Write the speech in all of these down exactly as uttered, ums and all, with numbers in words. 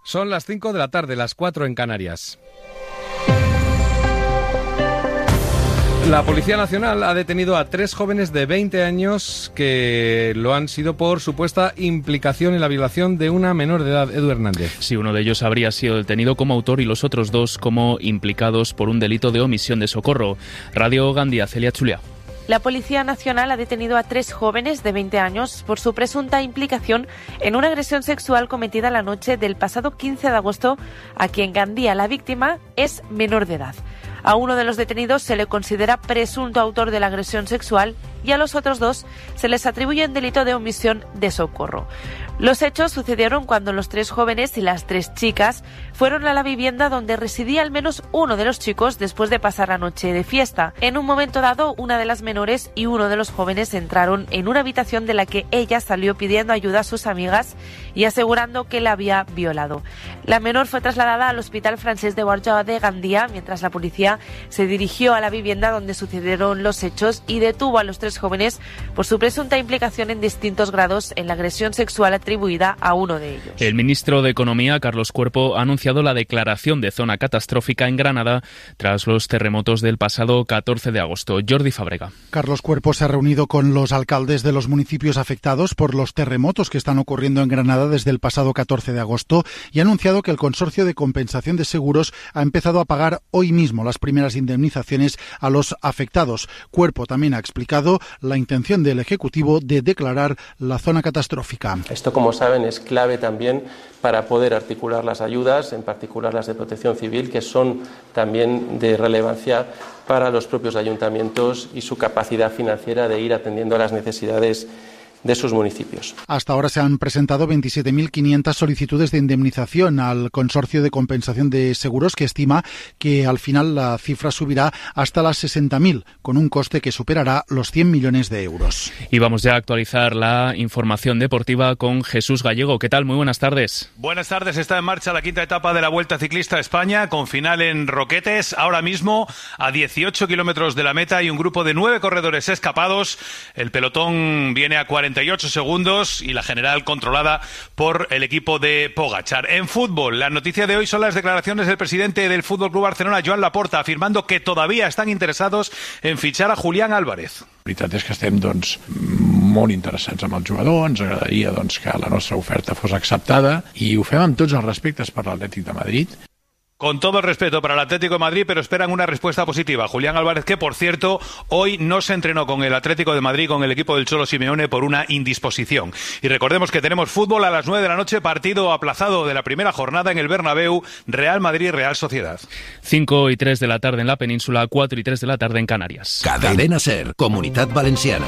Son las cinco de la tarde, las cuatro en Canarias. La Policía Nacional ha detenido a tres jóvenes de veinte años que lo han sido por supuesta implicación en la violación de una menor de edad. Edu Hernández. Sí, uno de ellos habría sido detenido como autor y los otros dos como implicados por un delito de omisión de socorro. Radio Gandía, Celia Chulia. La Policía Nacional ha detenido a tres jóvenes de veinte años por su presunta implicación en una agresión sexual cometida la noche del pasado quince de agosto, a quien Gandía, la víctima, es menor de edad. A uno de los detenidos se le considera presunto autor de la agresión sexual y a los otros dos se les atribuye el delito de omisión de socorro. Los hechos sucedieron cuando los tres jóvenes y las tres chicas fueron a la vivienda donde residía al menos uno de los chicos después de pasar la noche de fiesta. En un momento dado, una de las menores y uno de los jóvenes entraron en una habitación de la que ella salió pidiendo ayuda a sus amigas y asegurando que la había violado. La menor fue trasladada al Hospital Francés de Borja de Gandía, mientras la policía se dirigió a la vivienda donde sucedieron los hechos y detuvo a los tres jóvenes por su presunta implicación en distintos grados en la agresión sexual atribuida a uno de ellos. El ministro de Economía, Carlos Cuerpo, ha anunciado la declaración de zona catastrófica en Granada tras los terremotos del pasado catorce de agosto. Jordi Fábrega. Carlos Cuerpo se ha reunido con los alcaldes de los municipios afectados por los terremotos que están ocurriendo en Granada desde el pasado catorce de agosto y ha anunciado que el Consorcio de Compensación de Seguros ha empezado a pagar hoy mismo las primeras indemnizaciones a los afectados. Cuerpo también ha explicado la intención del Ejecutivo de declarar la zona catastrófica. Esto, como saben, es clave también para poder articular las ayudas, en particular las de protección civil, que son también de relevancia para los propios ayuntamientos y su capacidad financiera de ir atendiendo a las necesidades de sus municipios. Hasta ahora se han presentado veintisiete mil quinientas solicitudes de indemnización al Consorcio de Compensación de Seguros, que estima que al final la cifra subirá hasta las sesenta mil, con un coste que superará los cien millones de euros. Y vamos ya a actualizar la información deportiva con Jesús Gallego. ¿Qué tal? Muy buenas tardes. Buenas tardes. Está en marcha la quinta etapa de la Vuelta Ciclista a España, con final en Roquetes. Ahora mismo, a dieciocho kilómetros de la meta, y un grupo de nueve corredores escapados. El pelotón viene a cuarenta y ocho segundos y la general controlada por el equipo de Pogačar. En fútbol, la noticia de hoy son las declaraciones del presidente del Fútbol Club Barcelona, Joan Laporta, afirmando que todavía están interesados en fichar a Julián Álvarez. La veritat és que estem doncs, molt interessats amb el jugador, ens agradaria doncs, que la nostra oferta fos acceptada i ho fem amb tots els respectes per l'Atlètic de Madrid. Con todo el respeto para el Atlético de Madrid, pero esperan una respuesta positiva. Julián Álvarez, que por cierto, hoy no se entrenó con el Atlético de Madrid, con el equipo del Cholo Simeone, por una indisposición. Y recordemos que tenemos fútbol a las nueve de la noche, partido aplazado de la primera jornada en el Bernabéu, Real Madrid-Real Sociedad. cinco y tres de la tarde en la península, cuatro y tres de la tarde en Canarias. Cadena SER, Comunitat Valenciana.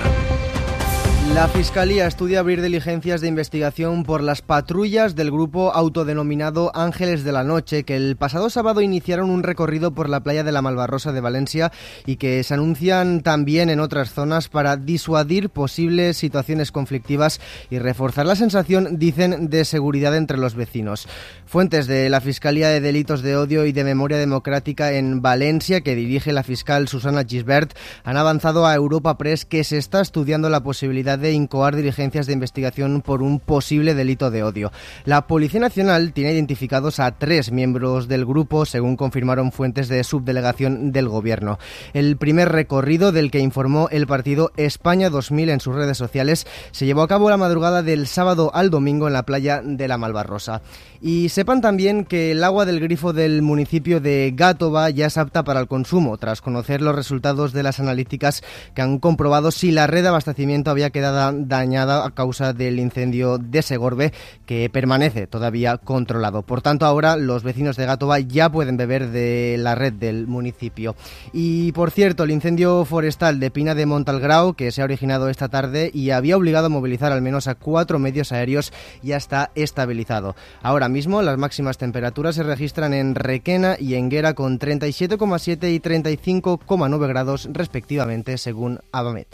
La Fiscalía estudia abrir diligencias de investigación por las patrullas del grupo autodenominado Ángeles de la Noche, que el pasado sábado iniciaron un recorrido por la playa de la Malvarrosa de Valencia y que se anuncian también en otras zonas para disuadir posibles situaciones conflictivas y reforzar la sensación, dicen, de seguridad entre los vecinos. Fuentes de la Fiscalía de Delitos de Odio y de Memoria Democrática en Valencia, que dirige la fiscal Susana Gisbert, han avanzado a Europa Press que se está estudiando la posibilidad de incoar diligencias de investigación por un posible delito de odio. La Policía Nacional tiene identificados a tres miembros del grupo, según confirmaron fuentes de subdelegación del Gobierno. El primer recorrido, del que informó el partido España dos mil en sus redes sociales, se llevó a cabo la madrugada del sábado al domingo en la playa de la Malvarrosa. Y sepan también que el agua del grifo del municipio de Gátova ya es apta para el consumo, tras conocer los resultados de las analíticas que han comprobado si la red de abastecimiento había quedado dañada a causa del incendio de Segorbe, que permanece todavía controlado. Por tanto, ahora los vecinos de Gátova ya pueden beber de la red del municipio. Y, por cierto, el incendio forestal de Pina de Montalgrau, que se ha originado esta tarde y había obligado a movilizar al menos a cuatro medios aéreos, ya está estabilizado. Ahora mismo las máximas temperaturas se registran en Requena y Enguera con treinta y siete coma siete y treinta y cinco coma nueve grados respectivamente, según Abamet.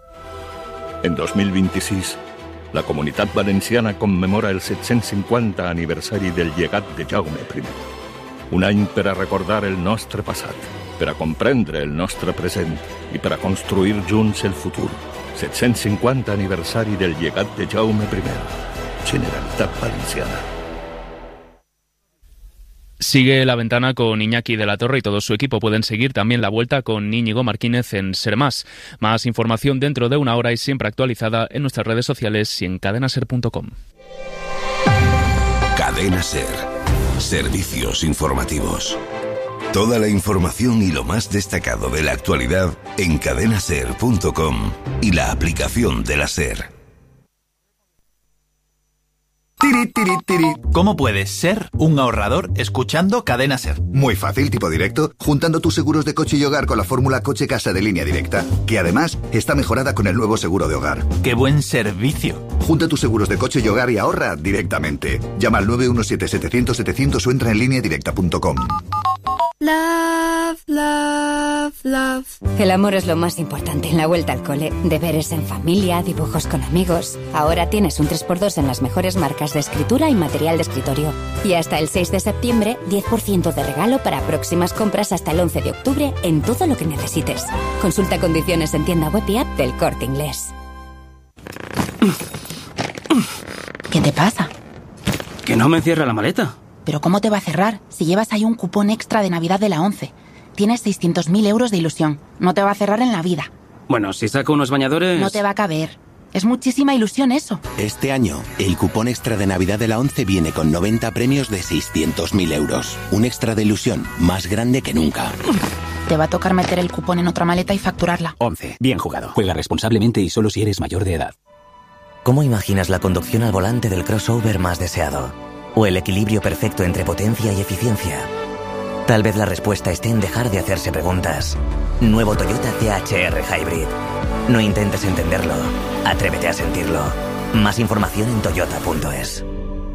En dos mil vint-i-sis, la Comunitat Valenciana commemora el set-cents cinquanta aniversari del llegat de Jaume primer. Un any per a recordar el nostre passat, per a comprendre el nostre present i per a construir junts el futur. set-cents cinquanta aniversari del llegat de Jaume primer. Generalitat Valenciana. Sigue La Ventana con Iñaki de la Torre y todo su equipo. Pueden seguir también la vuelta con Íñigo Martínez en Ser Más. Más información dentro de una hora y siempre actualizada en nuestras redes sociales y en cadena ser punto com. Cadena Ser. Servicios informativos. Toda la información y lo más destacado de la actualidad en cadena ser punto com y la aplicación de la Ser. Tiri, tiri, tiri. ¿Cómo puedes ser un ahorrador escuchando Cadena Ser? Muy fácil, tipo directo, juntando tus seguros de coche y hogar con la fórmula Coche-Casa de Línea Directa, que además está mejorada con el nuevo seguro de hogar. ¡Qué buen servicio! Junta tus seguros de coche y hogar y ahorra directamente. Llama al nueve uno siete, setecientos, setecientos o entra en línea directa punto com. Love, love, love. El amor es lo más importante en la vuelta al cole. Deberes en familia, dibujos con amigos. Ahora tienes un tres por dos en las mejores marcas de escritura y material de escritorio. Y hasta el seis de septiembre, diez por ciento de regalo para próximas compras hasta el once de octubre en todo lo que necesites. Consulta condiciones en tienda web y app del Corte Inglés. ¿Qué te pasa? Que no me cierra la maleta. ¿Pero cómo te va a cerrar si llevas ahí un cupón extra de Navidad de la ONCE? Tienes seiscientos mil euros de ilusión. No te va a cerrar en la vida. Bueno, si saco unos bañadores... No te va a caber. Es muchísima ilusión eso. Este año, el cupón extra de Navidad de la ONCE viene con noventa premios de seiscientos mil euros. Un extra de ilusión más grande que nunca. Te va a tocar meter el cupón en otra maleta y facturarla. ONCE. Bien jugado. Juega responsablemente y solo si eres mayor de edad. ¿Cómo imaginas la conducción al volante del crossover más deseado? ¿O el equilibrio perfecto entre potencia y eficiencia? Tal vez la respuesta esté en dejar de hacerse preguntas. Nuevo Toyota C H R Hybrid. No intentes entenderlo. Atrévete a sentirlo. Más información en toyota punto es.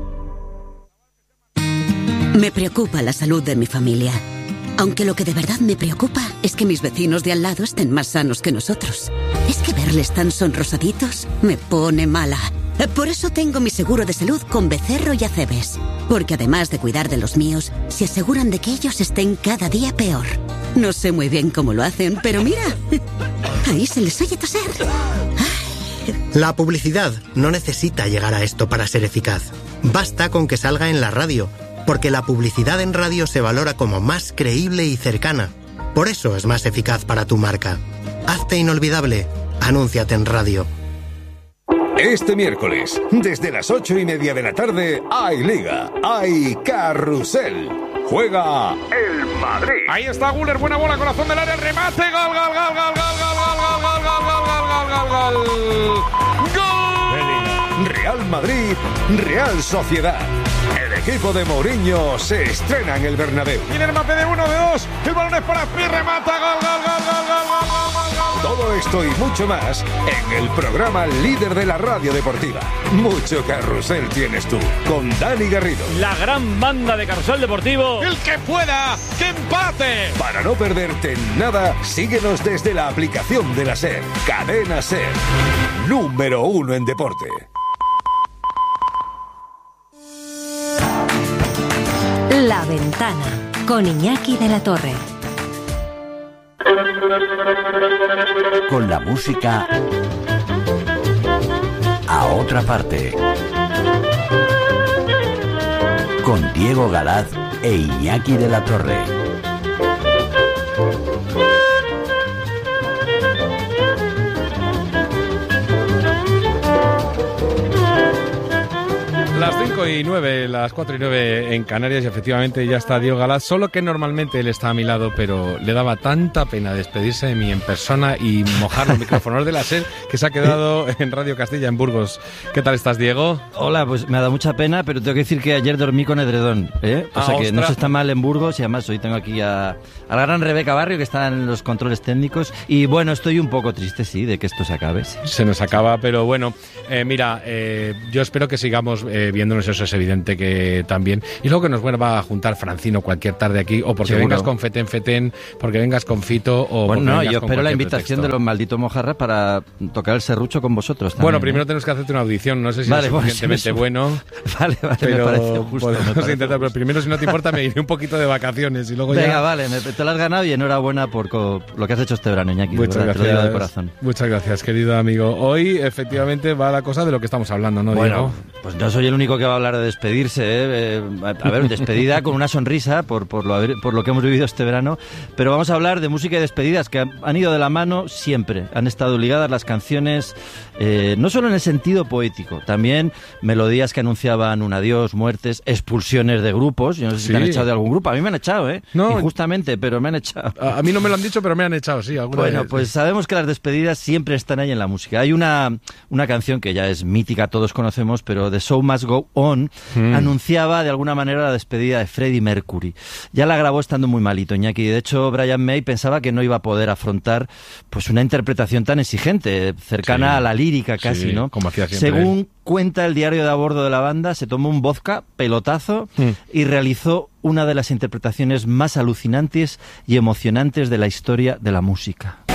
Me preocupa la salud de mi familia. Aunque lo que de verdad me preocupa es que mis vecinos de al lado estén más sanos que nosotros. Es que verles tan sonrosaditos me pone mala. Por eso tengo mi seguro de salud con Becerro y Acebes. Porque además de cuidar de los míos, se aseguran de que ellos estén cada día peor. No sé muy bien cómo lo hacen, pero mira, ahí se les oye toser. La publicidad no necesita llegar a esto para ser eficaz. Basta con que salga en la radio, porque la publicidad en radio se valora como más creíble y cercana. Por eso es más eficaz para tu marca. Hazte inolvidable. Anúnciate en radio. Este miércoles, desde las ocho y media de la tarde, hay Liga, hay Carrusel. Juega el Madrid. Ahí está Güler, buena bola, corazón del área, el remate, gol, gol, gol, gol, gol, gol, gol, gol, gol, gol, gol, gol, gol, gol. Real Madrid, Real Sociedad. El equipo de Mourinho se estrena en el Bernabéu. Y el remate de uno, de dos, el balón es para Pi, remata, gol, gol, gol, gol, gol, gol, gol, gol. Todo esto y mucho más en el programa líder de la radio deportiva. Mucho carrusel tienes tú, con Dani Garrido. La gran banda de Carrusel Deportivo. ¡El que pueda! ¡Que empate! Para no perderte nada, síguenos desde la aplicación de la SER. Cadena SER. Número uno en deporte. La Ventana, con Iñaki de la Torre. Con la música a otra parte. Con Diego Galaz e Iñaki de la Torre. Las cinco y nueve, las cuatro y nueve en Canarias y efectivamente ya está Diego Galaz, solo que normalmente él está a mi lado, pero le daba tanta pena despedirse de mí en persona y mojar los micrófonos de la SER que se ha quedado en Radio Castilla en Burgos. ¿Qué tal estás, Diego? Hola, pues me ha dado mucha pena, pero tengo que decir que ayer dormí con edredón, ¿eh? O ah, sea que ostras. no se está mal en Burgos y además hoy tengo aquí a, a la gran Rebeca Barrio que está en los controles técnicos y bueno, estoy un poco triste, sí, de que esto se acabe. Sí. Se nos acaba, pero bueno, eh, mira, eh, yo espero que sigamos eh, viéndonos, eso es evidente que también. Y luego que nos vuelva a juntar Francino cualquier tarde aquí, o porque Seguro. vengas con Feten Feten, porque vengas con Fito, o bueno, porque no, vengas yo con espero la cualquier invitación pretexto. de los malditos mojarras para tocar el serrucho con vosotros también, Bueno, primero ¿eh? tenemos que hacerte una audición, no sé si vale, es bueno, suficientemente si me... bueno. Vale, vale, pero me parece justo. podemos Me parece intentar, pero primero, si no te importa, me iré un poquito de vacaciones y luego Venga, ya... vale, me, te lo has ganado y enhorabuena por co, lo que has hecho este verano, Iñaki. Muchas verdad, gracias. te lo digo de corazón. Muchas gracias, querido amigo. Hoy, efectivamente, va la cosa de lo que estamos hablando, ¿no, Bueno, Diego? pues no soy el único único que va a hablar de despedirse, ¿eh? A ver, despedida con una sonrisa por, por, lo, por lo que hemos vivido este verano, pero vamos a hablar de música y despedidas que han ido de la mano siempre, han estado ligadas las canciones, eh, no solo en el sentido poético, también melodías que anunciaban un adiós, muertes, expulsiones de grupos. Yo no sé si Sí. te han echado de algún grupo, a mí me han echado, ¿eh? No. Injustamente, pero me han echado. A, a mí no me lo han dicho, pero me han echado, sí. Alguna Bueno, vez. pues sabemos que las despedidas siempre están ahí en la música. Hay una, una canción que ya es mítica, todos conocemos, pero The Show Must Go On Mm. anunciaba de alguna manera la despedida de Freddie Mercury. Ya la grabó estando muy malito, Iñaki. De hecho, Brian May pensaba que no iba a poder afrontar pues una interpretación tan exigente, cercana Sí. a la lírica casi, Sí, ¿no? como hacía siempre Según él. cuenta el diario de a bordo de la banda, se tomó un vodka, pelotazo, Mm. y realizó una de las interpretaciones más alucinantes y emocionantes de la historia de la música.